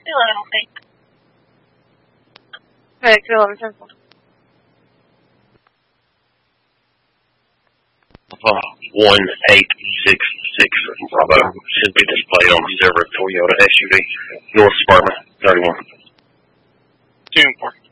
Still, I don't think. Okay, cool. I'm simple. 1866 Bravo should be displayed on the server Toyota SUV, North Spartan 31. 2 and 4.